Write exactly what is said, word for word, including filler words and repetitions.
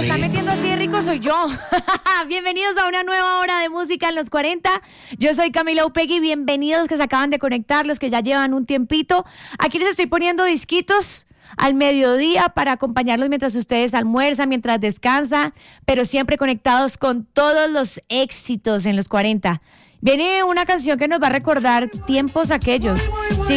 está metiendo así de rico soy yo. Bienvenidos a una nueva hora de música en los cuarenta. Yo soy Camila Upegui. Bienvenidos que se acaban de conectar, los que ya llevan un tiempito. Aquí les estoy poniendo disquitos al mediodía para acompañarlos mientras ustedes almuerzan, mientras descansan, pero siempre conectados con todos los éxitos en los cuarenta. Viene una canción que nos va a recordar tiempos aquellos. Sí,